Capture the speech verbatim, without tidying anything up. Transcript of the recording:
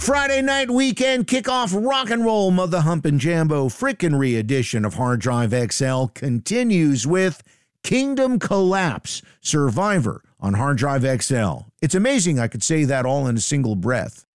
Friday night weekend kickoff rock and roll Mother Humpin' Jambo Frickin' edition of Hard Drive X L continues with Kingdom Collapse Survivor on Hard Drive X L. It's amazing I could say that all in a single breath.